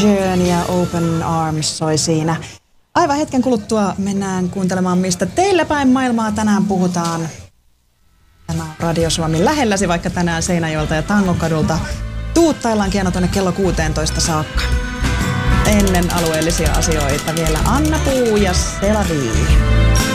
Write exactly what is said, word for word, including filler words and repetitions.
Journey ja Open Arms soi siinä. Aivan hetken kuluttua mennään kuuntelemaan, mistä teillä päin maailmaa tänään puhutaan. Tämä on Radio Suomi lähelläsi, vaikka tänään Seinäjoelta ja Tangokadulta tuuttaillaan kieno tuonne kello kuusitoista saakka. Ennen alueellisia asioita vielä Anna Puu ja Selavi.